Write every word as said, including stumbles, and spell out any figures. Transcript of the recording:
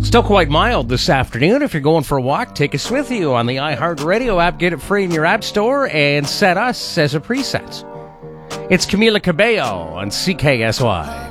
Still quite mild this afternoon. If you're going for a walk, take us with you on the iHeartRadio app. Get it free in your app store and set us as a preset. It's Camila Cabello on C K S Y.